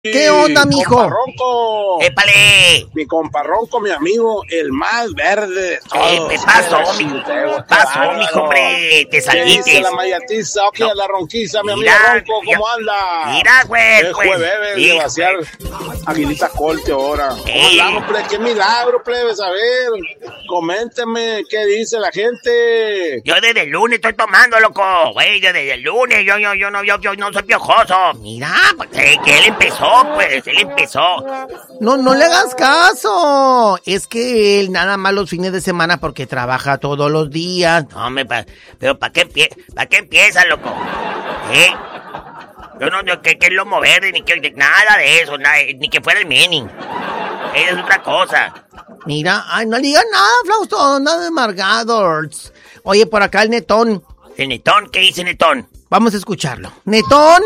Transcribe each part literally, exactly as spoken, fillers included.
¿Qué onda, mijo? Comparronco. ¡Épale! Mi comparronco, mi amigo, el más verde de todos. ¿Qué pasó, mi ¿Qué pasó, mijo, hombre? Te saliste. ¿Qué dice la mayatiza? ¿O qué no. La ronquiza, mi Mira, amigo Ronco? ¿Cómo anda? Mira, güey. Es jueves de vaciar Aguilita Colte ahora. ¿Cómo andamos, plebe? ¡Qué milagro, plebes! A ver, coménteme, ¿qué dice la gente? Yo desde el lunes estoy tomando, loco. Güey, yo desde el lunes, yo, yo, yo, no, yo, yo no soy piojoso. Mira, pues, eh, que él empezó. Pues él empezó. No, no le hagas caso. Es que él nada más los fines de semana porque trabaja todos los días. No, me pa, pero ¿para qué, empie ¿para qué empieza, loco? ¿Eh? Yo no, yo, que, que es lomo verde, ni que nada de eso, nada, ni que fuera el Menin. Esa es otra cosa. Mira, ay, no le digan nada, Flausto, nada de amargados. Oye, por acá el Netón. ¿El Netón? ¿Qué dice Netón? Vamos a escucharlo. ¡Netón!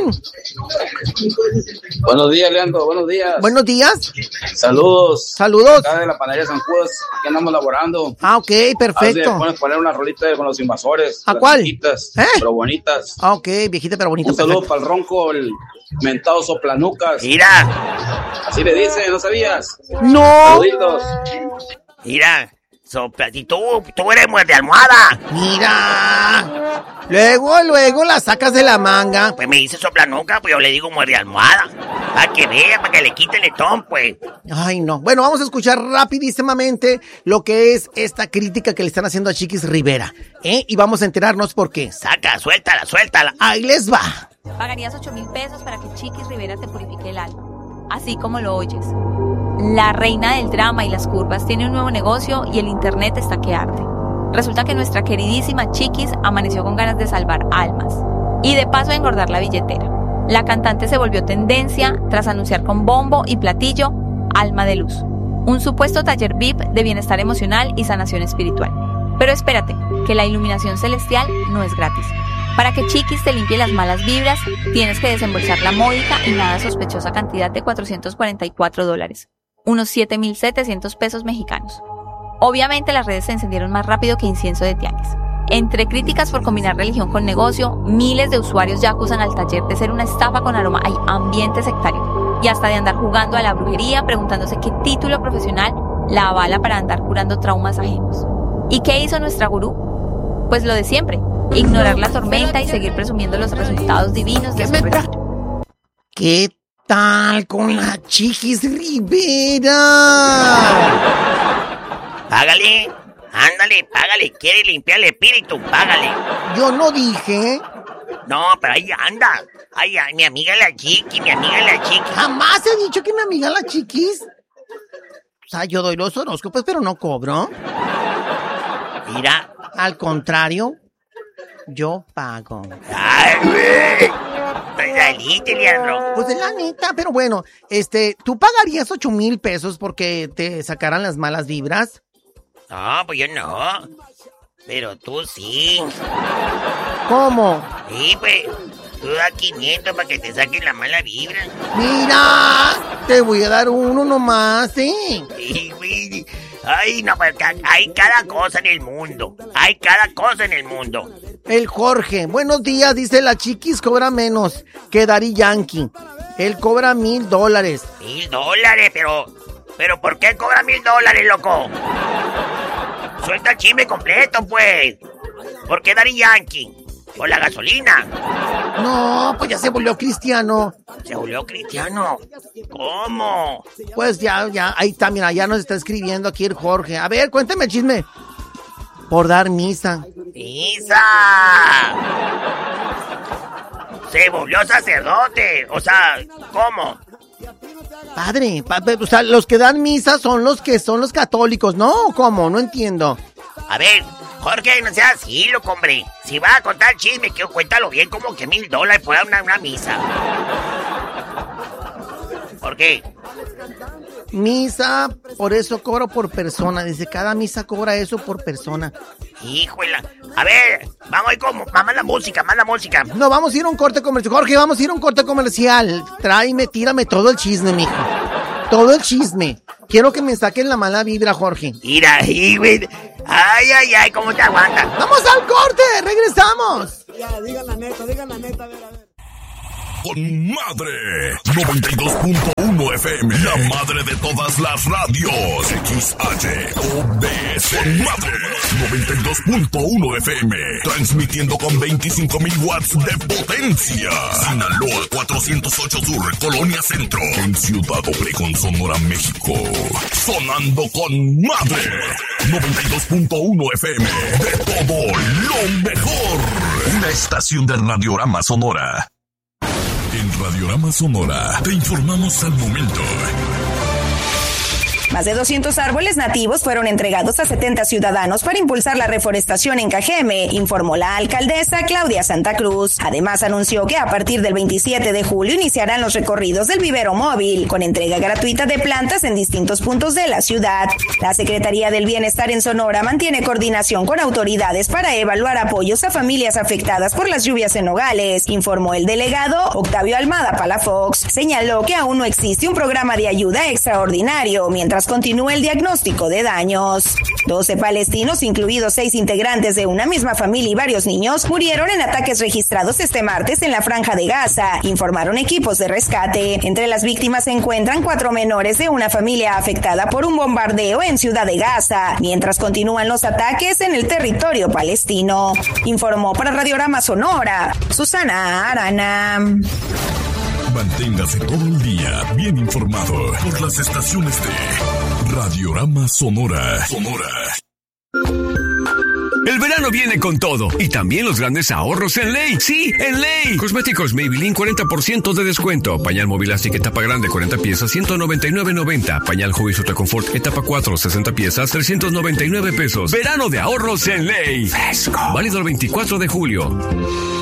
Buenos días, Leandro. Buenos días. Buenos días. Saludos. Saludos. Acá de la panadería San Judas. Aquí andamos laborando. Ah, ok, perfecto. Ah, sí, poner una rolita con los invasores. ¿A cuál? Viejitas, ¿Eh? pero bonitas. Ah, ok, viejita pero bonita. Un saludo para el Ronco, el mentado soplanucas. Mira. Así le dicen, ¿no sabías? No. Saluditos. Mira. Sopla, y tú, tú eres muerde almohada. Mira. Luego, luego la sacas de la manga. Pues me dice soplanuca, pues yo le digo muerde almohada. Para que vea, para que le quite el letón, pues. Ay, no. Bueno, vamos a escuchar rapidísimamente lo que es esta crítica que le están haciendo a Chiquis Rivera, ¿eh? Y vamos a enterarnos por qué. Saca, suéltala, suéltala. Ahí les va. Pagarías ocho mil pesos para que Chiquis Rivera te purifique el alma. Así como lo oyes. La reina del drama y las curvas tiene un nuevo negocio y el internet está que arde. Resulta que nuestra queridísima Chiquis amaneció con ganas de salvar almas y de paso engordar la billetera. La cantante se volvió tendencia tras anunciar con bombo y platillo Alma de Luz, un supuesto taller V I P de bienestar emocional y sanación espiritual. Pero espérate, que la iluminación celestial no es gratis. Para que Chiquis te limpie las malas vibras, tienes que desembolsar la módica y nada sospechosa cantidad de cuatrocientos cuarenta y cuatro dólares, unos siete mil setecientos pesos mexicanos. Obviamente las redes se encendieron más rápido que incienso de tianguis. Entre críticas por combinar religión con negocio, miles de usuarios ya acusan al taller de ser una estafa con aroma a ambiente sectario y hasta de andar jugando a la brujería preguntándose qué título profesional la avala para andar curando traumas ajenos. ¿Y qué hizo nuestra gurú? Pues lo de siempre. Ignorar la tormenta y seguir presumiendo los resultados divinos de su retiro. ¿Qué tal con la Chiquis Rivera? Págale, ándale, págale, quiere limpiar el espíritu, págale. Yo no dije. No, pero ahí anda. Ay, ay, mi amiga la Chiqui, mi amiga la Chiqui. Jamás he dicho que mi amiga la Chiquis. O sea, yo doy los horóscopos, pero no cobro. Mira. Al contrario. Yo pago. Ay, güey. Pues saliste, Leandro. Pues de la neta, pero bueno, este, ¿tú pagarías ocho mil pesos porque te sacaran las malas vibras? No, pues yo no. Pero tú sí. ¿Cómo? Sí, pues, tú da quinientos para que te saquen la mala vibra. Mira, te voy a dar uno nomás, ¿sí? Sí, güey. Ay, no, pero hay cada cosa en el mundo. Hay cada cosa en el mundo. El Jorge, buenos días, dice la Chiquis, cobra menos que Daddy Yankee. Él cobra mil dólares. Mil dólares, pero... ¿Pero por qué cobra mil dólares, loco? Suelta el chisme completo, pues. ¿Por qué Daddy Yankee? ¿Por la gasolina? No, pues ya se volvió cristiano. ¿Se volvió cristiano? ¿Cómo? Pues ya, ya, ahí está, mira, ya nos está escribiendo aquí el Jorge. A ver, cuénteme el chisme. Por dar misa. ¡Misa! Se volvió sacerdote. O sea, ¿cómo? Padre, padre, o sea, los que dan misa son los que son los católicos, ¿no? ¿Cómo? No entiendo. A ver, Jorge, no seas así, loco, hombre. Si vas a contar chisme, que cuéntalo bien, como que mil dólares por una, una misa. ¿Por qué? Misa, por eso cobro por persona. Dice, cada misa cobra eso por persona. Híjole. A ver, vamos a ir con... Más la música, más la música. No, vamos a ir a un corte comercial. Jorge, vamos a ir a un corte comercial. Tráeme, tírame todo el chisme, mijo. Todo el chisme. Quiero que me saquen la mala vibra, Jorge. Mira, ahí, güey. Ay, ay, ay, ¿cómo te aguantas? ¡Vamos al corte! ¡Regresamos! Ya, digan la neta, digan la neta, a ver, a ver. con madre. noventa y dos punto uno F M, la madre de todas las radios. X H O B S con madre. noventa y dos punto uno F M, transmitiendo con veinticinco mil watts de potencia. Sinaloa cuatrocientos ocho Sur, Colonia Centro, en Ciudad Obregón, Sonora, México. Sonando con madre. noventa y dos punto uno F M, de todo lo mejor. Una estación de Radiorama Sonora. En Radiorama Sonora te informamos al momento. Más de doscientos árboles nativos fueron entregados a setenta ciudadanos para impulsar la reforestación en Cajeme, informó la alcaldesa Claudia Santa Cruz. Además, anunció que a partir del veintisiete de julio iniciarán los recorridos del vivero móvil, con entrega gratuita de plantas en distintos puntos de la ciudad. La Secretaría del Bienestar en Sonora mantiene coordinación con autoridades para evaluar apoyos a familias afectadas por las lluvias en Nogales, informó el delegado Octavio Almada Palafox. Señaló que aún no existe un programa de ayuda extraordinario, mientras continúa el diagnóstico de daños. doce palestinos, incluidos seis integrantes de una misma familia y varios niños, murieron en ataques registrados este martes en la Franja de Gaza, informaron equipos de rescate. Entre las víctimas se encuentran cuatro menores de una familia afectada por un bombardeo en Ciudad de Gaza, mientras continúan los ataques en el territorio palestino. Informó para Radiorama Sonora, Susana Arana. Manténgase todo el día bien informado por las estaciones de Radiorama Sonora. Sonora. El verano viene con todo y también los grandes ahorros en Ley. Sí, en Ley. Cosméticos Maybelline cuarenta por ciento de descuento. Pañal Movilastic etapa grande cuarenta piezas ciento noventa y nueve noventa. Pañal Huggies Ultra Confort etapa cuatro sesenta piezas trescientos noventa y nueve pesos. Verano de ahorros en Ley. Fresco. Válido el veinticuatro de julio.